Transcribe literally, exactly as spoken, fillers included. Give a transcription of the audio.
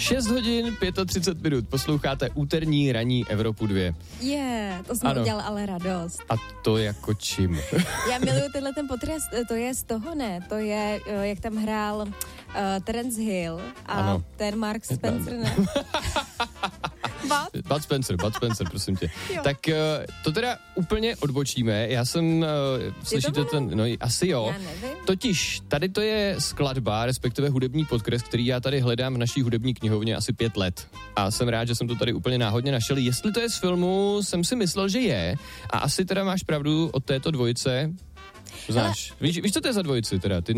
šest hodin třicet pět minut, posloucháte úterní ranní Evropu dva. Je, yeah, to jsme udělal ale radost. A to jako čím? Já miluju tenhle ten potřes, to je z toho, ne? To je, jak tam hrál uh, Terence Hill a ano. ten Mark Spencer, ne? Bud? Bud Spencer, Bud Spencer, prosím tě. Jo. Tak uh, to teda úplně odbočíme. Já jsem, uh, slyšíte ten, no asi jo. Totiž tady to je skladba, respektive hudební podkres, který já tady hledám v naší hudební knihovně asi pět let. A jsem rád, že jsem to tady úplně náhodně našel. Jestli to je z filmu, jsem si myslel, že je. A asi teda máš pravdu od této dvojice. Znáš. Víš, víš, co to je za dvojici teda? Ty